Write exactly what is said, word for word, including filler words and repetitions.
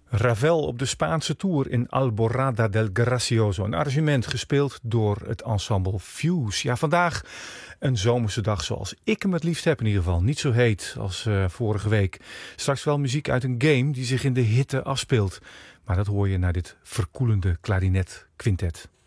Ravel op de Spaanse tour in Alborada del Gracioso. Een arrangement gespeeld door het ensemble Fuse. Ja, vandaag een zomerse dag zoals ik hem het liefst heb in ieder geval. Niet zo heet als uh, vorige week. Straks wel muziek uit een game die zich in de hitte afspeelt. Maar dat hoor je naar dit verkoelende klarinet quintet.